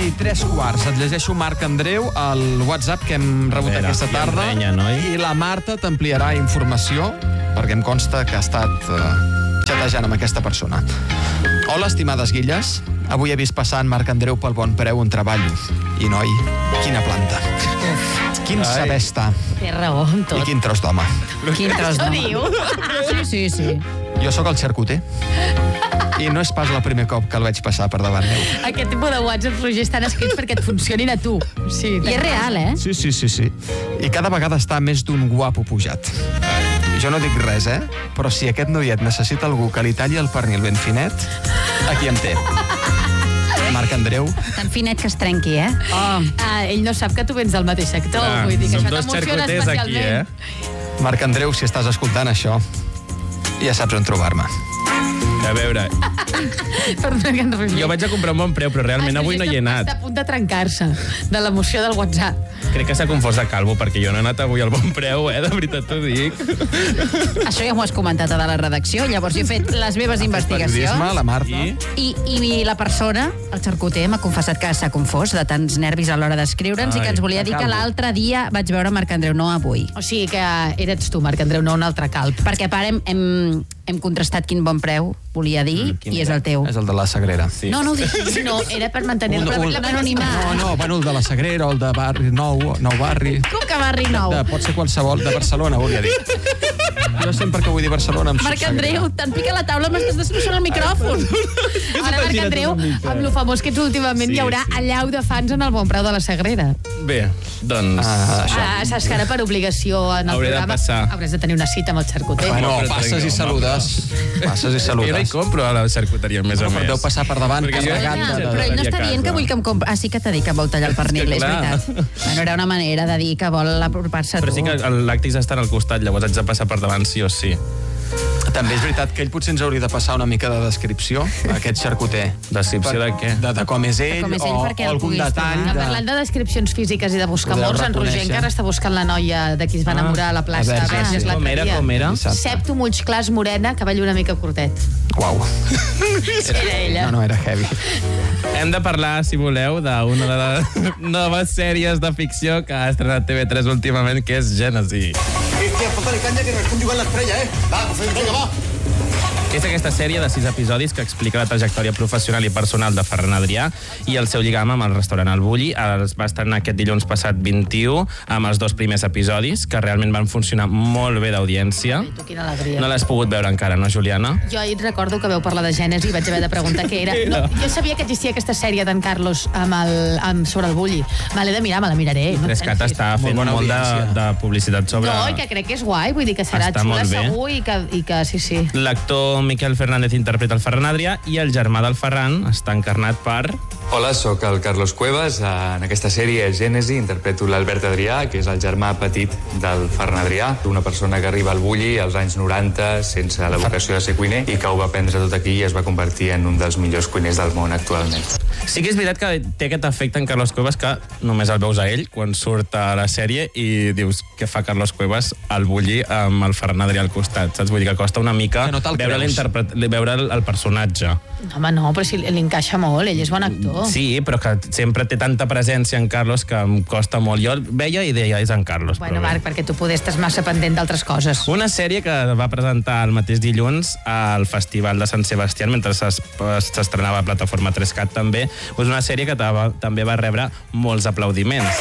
3:15. Et llegeixo, Marc Andreu, el WhatsApp que hem rebut aquesta tarda. I la Marta t'ampliarà informació, perquè em consta que ha estat xatejant amb aquesta persona. Hola, estimades guilles. Avui he vist passar en Marc Andreu pel Bon Preu on treballo. I, noi, quina planta. Quin saber està. Té raó amb tot. I quin tros d'home. Quin tros d'home. Sí. Jo sóc el xarcuter. I no és pas el primer cop que el veig passar per davant meu. Aquest tipus de whatsapps, Roger, estan escrits perquè et funcionin a tu. Sí, i és real, eh? Sí. I cada vegada està més d'un guapo pujat. Jo no dic res, però si aquest noiet necessita algú que li talli el pernil ben finet, aquí em té. Marc Andreu. Tan finet que es trenqui, ell no sap que tu vens del mateix sector. Vull dir que això t'emociona especialment. Marc Andreu, si estàs escoltant això, ja saps on trobar-me. A veure, jo vaig a comprar un Bon Preu, però realment avui no hi he anat. Està a punt de trencar-se de l'emoció del WhatsApp. Crec que s'ha confós de Calvo, perquè jo no he anat avui al Bon Preu, de veritat t'ho dic. Això ja m'ho has comentat a la redacció, llavors jo he fet les meves investigacions. La Marta. I la persona, el xarcuter, m'ha confessat que s'ha confós de tants nervis a l'hora d'escriure'ns i que ens volia dir que l'altre dia vaig veure Marc Andreu, no avui. O sigui que eres tu, Marc Andreu, no un altre calp. Perquè, a part, hem contrastat quin Bon Preu volia dir i és el teu. És el de la Sagrera. No ho dic, no, era per mantenir l'anonimat. No, bueno, el de la Sagrera o el de Barri Nou Barri. Com que Barri Nou? Pot ser qualsevol, de Barcelona, volia dir. Jo sempre que vull dir Barcelona em surt Marc Andreu, tant pica la taula, m'estàs destrossant el micròfon. Ara, Marc Andreu, amb lo famós que ets últimament, hi haurà allau de fans en el Bon Preu de la Sagrera. Bé, doncs... Saps que ara per obligació en el programa hauràs de tenir una cita amb el xarcuter. Bueno, passes i saludes. Jo no hi compro a la xarcuteria, més o més. Deu passar per davant. Però ell no està dient que vull que em compri... Ah, sí que t'ha dit que vol tallar el pernil, és veritat. Bueno, era una manera de dir que vol apropar-se a tu. Però sí que el làctic està al costat, llavors haig de passar per davant sí o sí. També és veritat que ell potser ens hauria de passar una mica de descripció, aquest xarcuter. Descripció de què? De com és ell, o algun detall. Parlant de descripcions físiques i de buscar amors, en Roger encara està buscant la noia de qui es va enamorar a la plaça Verges l'altre dia. Com era? Septum, ulls clars, morena, cabell una mica curtet. Uau. Era ella. No, era heavy. Hem de parlar, si voleu, d'una de les noves sèries de ficció que ha estrenat TV3 últimament, que és Gènesi. Hòstia, fota-li canya que no estem jugant l'estrella, Va, vinga, va. És aquesta sèrie de 6 episodis que explica la trajectòria professional i personal de Ferran Adrià i el seu lligam amb el restaurant El Bulli. Es va estrenar aquest dilluns passat 21 amb els 2 primers episodis, que realment van funcionar molt bé d'audiència. Quina alegria. No l'has pogut veure encara, no, Juliana? Jo ahir recordo que veu parlar de Gènesi i vaig haver de preguntar què era. No, jo sabia que existia aquesta sèrie d'en Carlos sobre el Bulli. Me l'he de mirar, me la miraré. Trescat està fent molt de publicitat sobre... No, i que crec que és guai, vull dir que serà xula segur i que sí. L'actor Miquel Fernández interpreta el Ferran Adrià i el germà del Ferran està encarnat per... Hola, sóc el Carlos Cuevas. En aquesta sèrie Gènesi interpreto l'Albert Adrià, que és el germà petit del Ferran Adrià, una persona que arriba al Bulli als anys 90 sense la vocació de ser cuiner i que ho va aprendre tot aquí i es va convertir en un dels millors cuiners del món actualment. Sí que és veritat que té aquest efecte en Carlos Cuevas que només el veus a ell quan surt a la sèrie i dius què fa Carlos Cuevas al Bulli amb el Ferran Adrià al costat, saps? Vull dir que costa una mica veure el personatge. Home, no, però si li encaixa molt, ell és bon actor. Sí, però que sempre té tanta presència en Carlos que em costa molt. Jo el veia i deia, és en Carlos. Bueno, Marc, perquè tu poder estàs massa pendent d'altres coses. Una sèrie que va presentar el mateix dilluns al Festival de Sant Sebastián, mentre s'estrenava a plataforma 3CAT també, és una sèrie que també va rebre molts aplaudiments.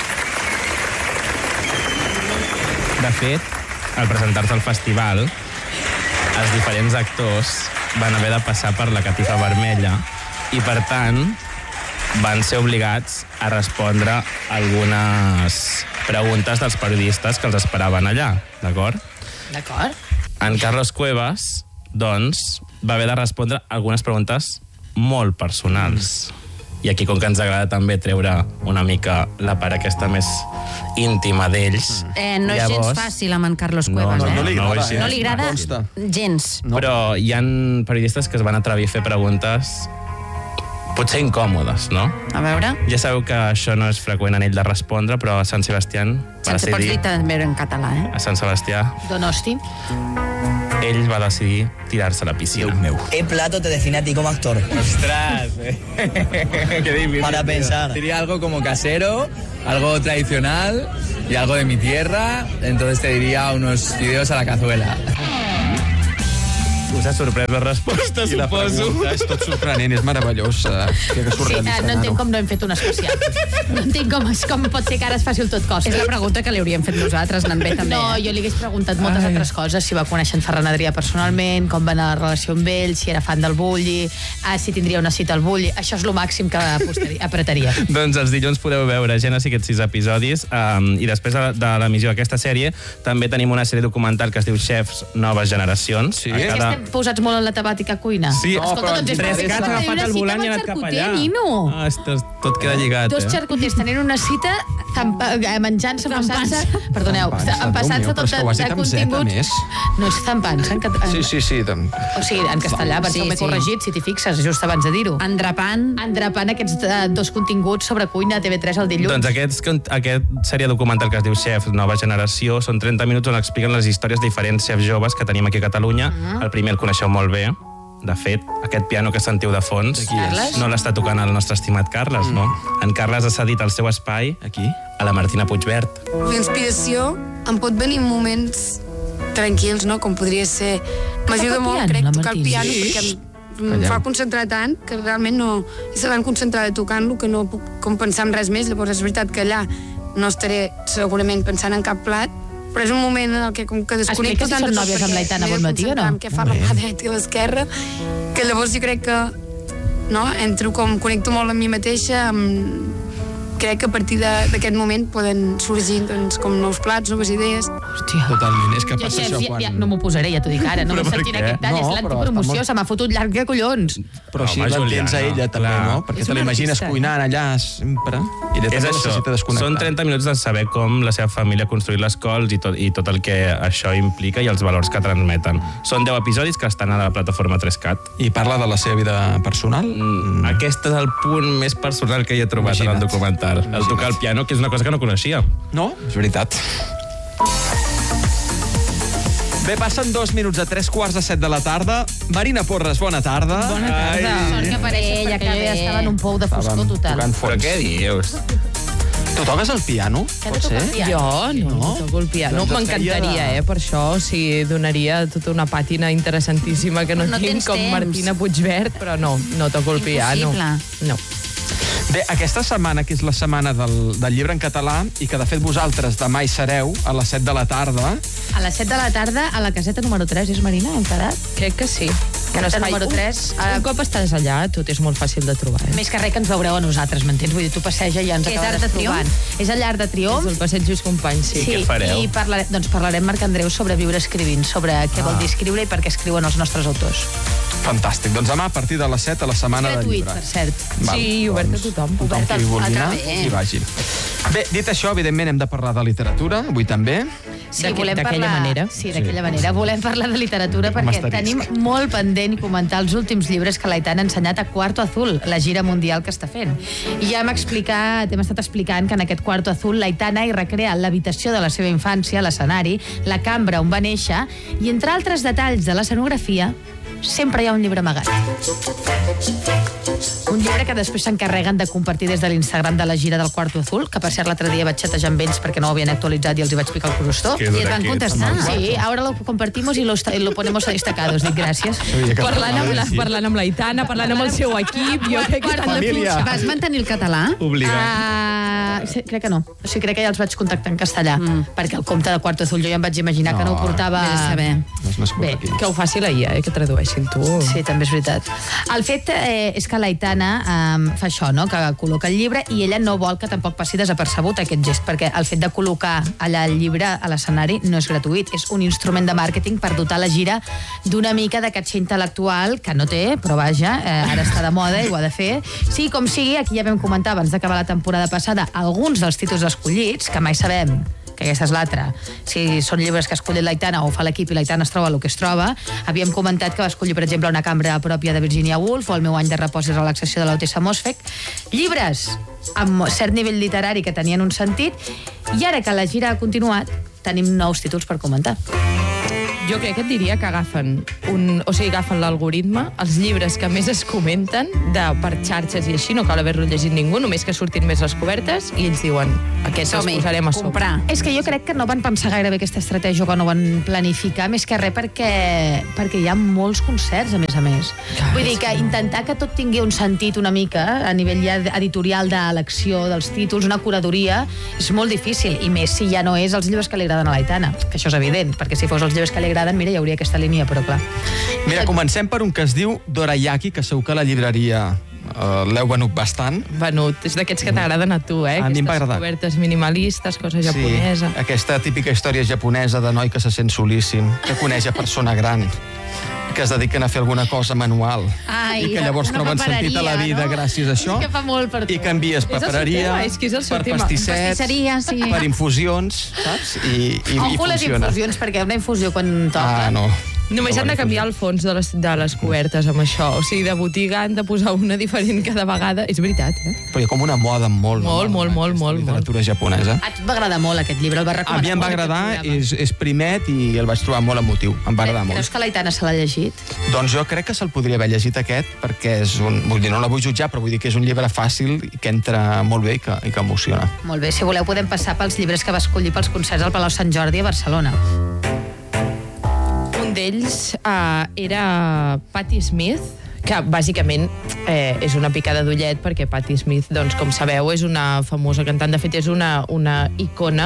De fet, al presentar-se al festival, els diferents actors van haver de passar per la catifa vermella i, per tant, van ser obligats a respondre algunes preguntes dels periodistes que els esperaven allà, d'acord? D'acord. En Carlos Cuevas, doncs, va haver de respondre algunes preguntes molt personals. I aquí, com que ens agrada també treure una mica la part aquesta més íntima d'ells... No és gens fàcil amb en Carlos Cuevas, No li agrada, No li agrada gens. Però hi ha periodistes que es van atrevir a fer preguntes potser incòmodes, no? A veure... Ja sabeu que això no és freqüent en ell de respondre, però a Sant Sebastián... Pots dir també en català, A Sant Sebastià... Donosti. ell va decidir tirar-se a la piscina. ¿Qué plato te define a ti como actor? ¡Ostras! Qué difícil. Para pensar. Diría algo como casero, algo tradicional y algo de mi tierra, entonces te diría unos fideos a la cazuela. Us ha sorprès la resposta, I la suposo. pregunta és tot sorprenent, és meravellós. Que surrealista, no entenc com no hem fet un especial. No entenc com pot ser que ara es faci el tot costa. És la pregunta que li hauríem fet nosaltres, anant bé també. No, jo li hagués preguntat moltes altres coses, si va conèixer en Ferran Adrià personalment, com va anar la relació amb ell, si era fan del Bulli, si tindria una cita al Bulli. Això és el màxim que apretaria. Doncs els dilluns podeu veure Gènesi, aquests 6 episodis, i després de l'emissió d'aquesta sèrie també tenim una sèrie documental que es diu Chefs Noves Generacions. Sí. Estem posats molt en la temàtica cuina. Sí, escolta, doncs és Rescat ha agafat el volant i ha anat cap allà. Tot queda lligat, Dos xarcuters tenint una cita menjant-se, empassant-se... Perdoneu, empassant-se tot de continguts... No és zampant-se en català. Sí. O sigui, en castellà, perquè m'he corregit, si t'hi fixes, just abans de dir-ho. Endrapant aquests dos continguts sobre cuina a TV3 el dilluns. Doncs aquest sèrie documental que es diu Chef Nova Generació són 30 minuts on expliquen les històries de diferents xefs joves que tenim aquí a Catalunya. El primer el coneixeu molt bé. De fet, aquest piano que sentiu de fons no l'està tocant el nostre estimat Carles, no? En Carles ha cedit el seu espai aquí a la Martina Puigvert. La inspiració em pot venir en moments tranquils, no? Com podria ser... M'ajuda molt, crec, tocar el piano, perquè em fa concentrar tant que realment no... És tan concentrada tocant-lo que no puc com pensar en res més. Llavors és veritat que allà no estaré segurament pensant en cap plat, però és un moment en el que com que desconnecto tant són nòvies amb l'Aitana Bonmatí o no? Què fa la mà dreta i l'esquerra, que llavors jo crec que entro com connecto molt amb mi mateixa, crec que a partir d'aquest moment poden sorgir com nous plats, noves idees. Hòstia. Totalment, és que passa això quan... Ja no m'ho posaré, ja t'ho dic ara, no m'ho sentiré aquest tall, és l'antipromoció, se m'ha fotut llarg de collons. Però així l'entens a ella també, no? Perquè te l'imagines cuinant allà sempre i de és això, són 30 minuts de saber com la seva família ha construït les cols i tot el que això implica i els valors que transmeten. Són 10 episodis que estan a la plataforma 3CAT. I parla de la seva vida personal? Aquest és el punt més personal que hi he trobat en el documental. El tocar el piano, que és una cosa que no coneixia. No, és veritat. Bé, passen 2 minuts a 3:15 de la tarda. Marina Porres, bona tarda. Bona tarda. Sort que per ella, que jo ja estava en un pou de foscor total. Però què dius? Tu toques el piano? Pot ser? Jo no toco el piano. M'encantaria, per això. O sigui, donaria tota una pàtina interessantíssima que no tinc com Martina Puigvert, però no toco el piano. No. Bé, aquesta setmana, que és la setmana del llibre en català, i que de fet vosaltres demà hi sereu, a les 7 de la tarda... A les 7 de la tarda, a la caseta número 3, és Marina, hem quedat? Crec que sí. Caseta número 3... Un cop estàs allà, tot és molt fàcil de trobar. Més que res que ens veureu a nosaltres, m'entens? Vull dir, tu passeja i ja ens acabaràs trobant. És al Llarg de Triomf. És el passeig Lluís Companys, sí. Què fareu? I parlarem, Marc Andreu, sobre viure escrivint, sobre què vol dir escriure i per què escriuen els nostres autors. Fantàstic. Doncs demà, a partir de les 7, a la setmana del llibre. Gratuït, per cert. Sí, obert a tothom. Tothom que hi vulgui anar, hi vagi. Bé, dit això, evidentment hem de parlar de literatura, avui també. Sí, d'aquella manera. Sí, d'aquella manera. Volem parlar de literatura perquè tenim molt pendent comentar els últims llibres que l'Aitana ha ensenyat a Cuarto Azul, la gira mundial que està fent. I ja hem estat explicant que en aquest Cuarto Azul l'Aitana hi recrea l'habitació de la seva infància, l'escenari, la cambra on va néixer, i entre altres detalls de l'escenografia, sempre hi ha un llibre amagat. Un llibre que després s'encarreguen de compartir des de l'Instagram de la gira del Cuarto Azul, que per cert l'altre dia vaig xatejar amb ells perquè no ho havien actualitzat i els hi vaig picar el crostó. I et van contestar. Sí, ahora lo compartimos y lo ponemos destacados. Dic, gràcies. Parlant amb l'Aitana, parlant amb el seu equip, jo crec que estan de Família. Vas mantenir el català? Sí, crec que no. O sigui, crec que ja els vaig contactar en castellà, perquè el compte de Cuarto Azul jo ja em vaig imaginar que no ho portava... Bé, que ho faci la IA, que tradueixin tu. Sí, també és veritat. El fet és que l'Aitana fa això, no? Que col·loca el llibre i ella no vol que tampoc passi desapercebut aquest gest, perquè el fet de col·locar allà el llibre a l'escenari no és gratuït, és un instrument de màrqueting per dotar la gira d'una mica de catxer intel·lectual, que no té, però vaja, ara està de moda i ho ha de fer. Sí, com sigui, aquí ja vam comentar abans d'acabar la temporada passada alguns dels títols escollits, que mai sabem que aquesta és l'altra. Si són llibres que ha escollit l'Aitana o fa l'equip i l'Aitana es troba el que es troba. Havíem comentat que va escollir, per exemple, Una cambra pròpia de Virginia Woolf o El meu any de repòs i relaxació de l'Otessa Mosfeg. Llibres amb cert nivell literari que tenien un sentit, i ara que la gira ha continuat, tenim nous títols per comentar. Jo crec que et diria que agafen l'algoritme, els llibres que més es comenten per xarxes i així, no cal haver-lo llegit ningú, només que surtin més les cobertes, i ells diuen, aquests els posarem a sobre. És que jo crec que no van pensar gaire bé aquesta estratègia, que no van planificar, més que res perquè hi ha molts concerts, a més. Vull dir que intentar que tot tingui un sentit una mica, a nivell ja editorial d'elecció dels títols, una curadoria, és molt difícil, i més si ja no és els llibres que li agraden a l'Aitana, que això és evident, perquè si fos els llibres que li agraden, mira, hi hauria aquesta línia, però clar. Mira, comencem per un que es diu Dorayaki, que segur que la llibreria l'heu venut bastant. Venut, és d'aquests que t'agraden a tu, A mi em va agradar. Aquestes cobertes minimalistes, cosa japonesa. Sí, aquesta típica història japonesa de noi que se sent solíssim, que coneix a persona gran, que es dediquen a fer alguna cosa manual i que llavors troben sentit a la vida gràcies a això, i canvies papereria per pastisset, per infusions, saps? I funciona. Ojo les infusions, perquè una infusió quan toca... Només han de canviar el fons de les cobertes amb això. O sigui, de botiga han de posar una diferent cada vegada. És veritat, Però hi ha com una moda molt. Molt. Literatura japonesa. A tu m'agrada molt aquest llibre, el va recomanar. A mi em va agradar, és primet i el vaig trobar molt emotiu. Em va agradar molt. Creus que l'Aitana se l'ha llegit? Doncs jo crec que se'l podria haver llegit aquest, perquè és un... Vull dir, no la vull jutjar, però vull dir que és un llibre fàcil i que entra molt bé i que emociona. Molt bé, si voleu podem passar pels llibres que va escollir pels concerts al Palau Sant Jordi a Barcelona. Un d'ells era Patti Smith, que bàsicament és una picada d'ullet, perquè Patti Smith, doncs, com sabeu, és una famosa cantant, de fet és una icona,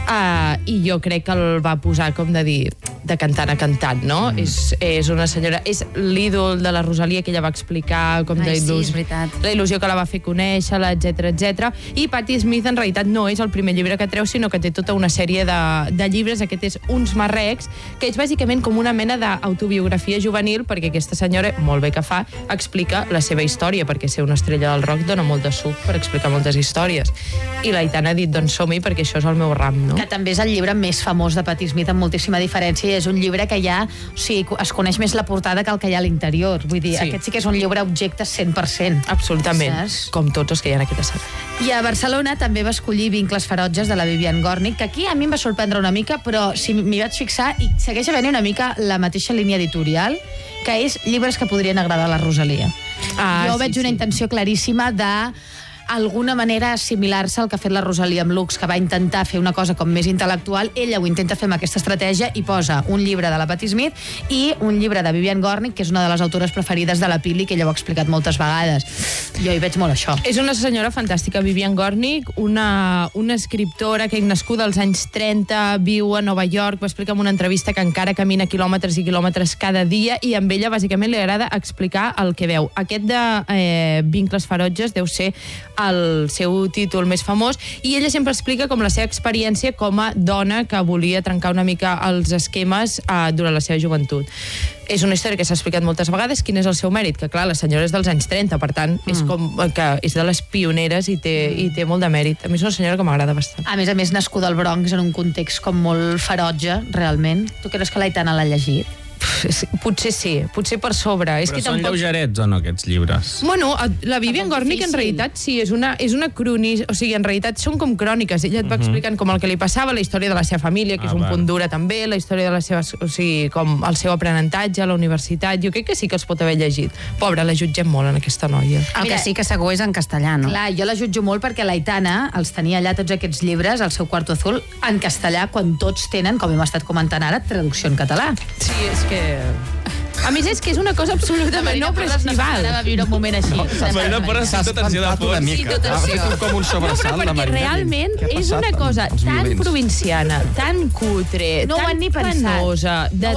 i jo crec que el va posar, com de dir, de cantant a cantant, no? És una senyora, és l'ídol de la Rosalia, que ella va explicar com la il·lusió que la va fer conèixer-la, etc. I Patti Smith en realitat no és el primer llibre que treu, sinó que té tota una sèrie de llibres. Aquest és Uns marrecs, que és bàsicament com una mena d'autobiografia juvenil, perquè aquesta senyora, molt bé que fa, explica la seva història, perquè ser una estrella del rock dona molt de suc per explicar moltes històries. I l'Aitana ha dit, doncs som-hi, perquè això és el meu ram, no? Que també és el llibre més famós de Patti Smith, amb moltíssima diferència, i és un llibre que ja, o sigui, es coneix més la portada que el que hi ha a l'interior. Vull dir, aquest sí que és un llibre objecte 100%. Absolutament, com tots els que hi ha en aquesta sala. I a Barcelona també va escollir Vincles ferotges, de la Vivian Gornick, que aquí a mi em va sorprendre una mica, però si m'hi vaig fixar, i segueix havent una mica la mateixa línia editorial, que és llibres que podrien agradar a la Rosalia. Jo veig una intenció claríssima de alguna manera assimilar-se al que ha fet la Rosalia amb Lux, que va intentar fer una cosa com més intel·lectual. Ella ho intenta fer amb aquesta estratègia i posa un llibre de la Patti Smith i un llibre de Vivian Gornick, que és una de les autores preferides de la Pili, que ella ho ha explicat moltes vegades. Jo hi veig molt això. És una senyora fantàstica, Vivian Gornick, una escriptora que nascuda als anys 30, viu a Nova York, va explicar en una entrevista que encara camina quilòmetres i quilòmetres cada dia, i amb ella bàsicament li agrada explicar el que veu. Aquest de Vincles ferotges deu ser el seu títol més famós, i ella sempre explica com la seva experiència com a dona que volia trencar una mica els esquemes durant la seva joventut. És una història que s'ha explicat moltes vegades. Quin és el seu mèrit? Que clar, la senyora és dels anys 30, per tant, és com que és de les pioneres i té molt de mèrit. A mi és una senyora que m'agrada bastant. A més, nascuda al Bronx, en un context com molt ferotge, realment. Tu creus que l'Aitana l'ha llegit? Potser sí, potser per sobre. Però són lleugerets o no, aquests llibres? Bueno, la Vivian Gornick en realitat sí, és una crònica, o sigui, en realitat són com cròniques. Ella et va explicant com el que li passava, la història de la seva família, que és un punt dura també, la història de les seves, o sigui, com el seu aprenentatge a la universitat. Jo crec que sí que els pot haver llegit. Pobra, la jutgem molt en aquesta noia. El que sí que segur és en castellà, no? Clar, jo la jutjo molt perquè l'Aitana els tenia allà tots aquests llibres, al seu Cuarto Azul, en castellà, quan tots tenen, com hem estat comentant ara, traducció en català. Sí, és que... A més, és que és una cosa absolutament no prescrival. Va viure un moment així. Marina Porras, sí, atenció de fons. Sí, com un sobresalt, la Marina. No, però perquè realment és una cosa tan provinciana, tan cutre, tan penosa,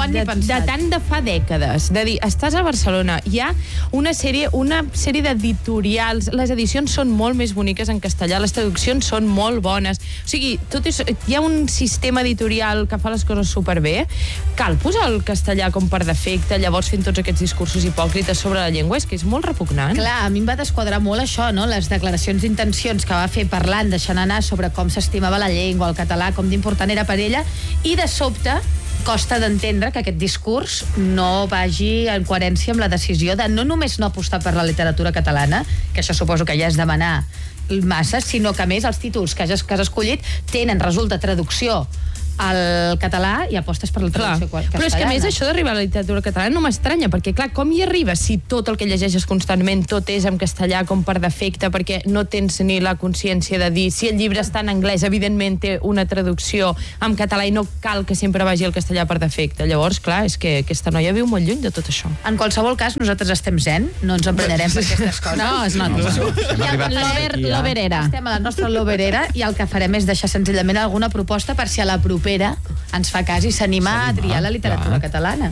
de tant de fa dècades. De dir, estàs a Barcelona, hi ha una sèrie d'editorials, les edicions són molt més boniques en castellà, les traduccions són molt bones. O sigui, hi ha un sistema editorial que fa les coses superbé. Cal posar el castellà com per defecte, llavors fent tots aquests discursos hipòcrites sobre la llengua, és que és molt repugnant. Clar, a mi em va desquadrar molt això, no? Les declaracions d'intencions que va fer parlant, deixant anar sobre com s'estimava la llengua, el català, com d'important era per ella, i de sobte costa d'entendre que aquest discurs no vagi en coherència amb la decisió de no només no apostar per la literatura catalana, que això suposo que ja és demanar massa, sinó que a més els títols que has escollit tenen, resulta, traducció al català i apostes per la traducció castellana. Però és que a més això d'arribar a la literatura catalana no m'estranya, perquè clar, com hi arribes si tot el que llegeixes constantment, tot és en castellà com per defecte, perquè no tens ni la consciència de dir si el llibre està en anglès, evidentment té una traducció en català i no cal que sempre vagi al castellà per defecte. Llavors, clar, és que aquesta noia viu molt lluny de tot això. En qualsevol cas, nosaltres estem zen, no ens emprenyarem per aquestes coses. No, es nota. L'overera. Estem a la nostra l'overera i el que farem és deixar senzillament alguna proposta per si a la propera ens fa cas i s'anima a triar la literatura catalana.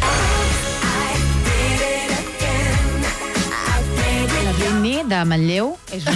La Britney de Manlleu és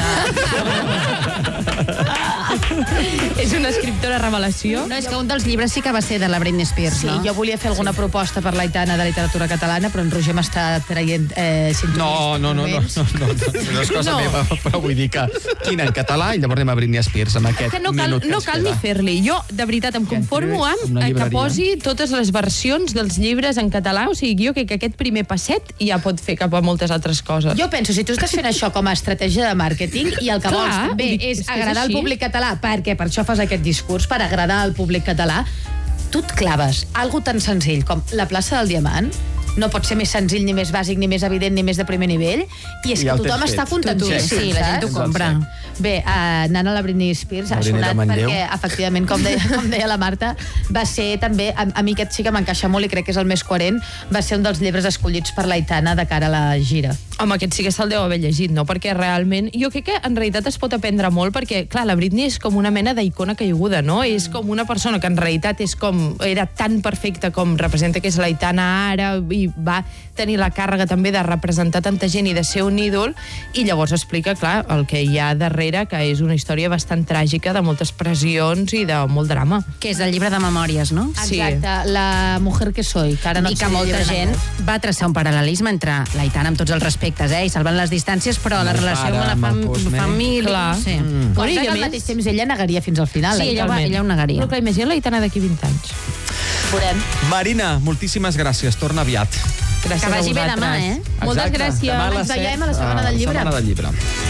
és una escriptora revelació. No, és que un dels llibres sí que va ser de la Britney Spears, no? Sí, jo volia fer alguna proposta per l'Aitana de literatura catalana, però en Roger m'està traient sintonistes. No és cosa meva, però vull dir que quina en català i llavors anem a Britney Spears amb aquest minut que no cal ni fer-li. Jo, de veritat, em conformo amb que posi totes les versions dels llibres en català, o sigui, jo crec que aquest primer passet ja pot fer cap a moltes altres coses. Jo penso, si tu estàs fent això com a estratègia de màrqueting i el que vols també és agradar al públic català, perquè per això fas aquest discurs, per agradar al públic català, tu et claves algo tan senzill com la plaça del Diamant, no pot ser més senzill, ni més bàsic, ni més evident, ni més de primer nivell, i és que tothom està contentíssim. Sí, la gent t'ho compra. Bé, anant a la Britney Spears, ha sonat perquè, efectivament, com deia la Marta, va ser també, a mi aquest sí que m'encaixa molt i crec que és el més coherent, va ser un dels llibres escollits per l'Aitana de cara a la gira. Home, aquest sí que se'l deu haver llegit, no? Perquè realment, jo crec que en realitat es pot aprendre molt, perquè, clar, la Britney és com una mena d'icona caiguda, no? És com una persona que en realitat era tan perfecta com representa que és l'Aitana ara, i va tenir la càrrega també de representar tanta gent i de ser un ídol, i llavors explica, clar, el que hi ha darrere, que és una història bastant tràgica, de moltes pressions i de molt drama. Que és el llibre de memòries, no? Exacte, la mujer que soy. I que molta gent va traçar un paral·lelisme entre l'Aitana, amb tots els respectes, i salvant les distàncies, però la relació amb la família... Cosa que al mateix temps ella negaria fins al final. Sí, ella ho negaria. Però clar, imagina l'Aitana d'aquí 20 anys. Veurem. Marina, moltíssimes gràcies. Torna aviat. Gràcies que vagi bé demà, Moltes gràcies. Demà ens veiem a la Setmana del Llibre. Setmana del Llibre.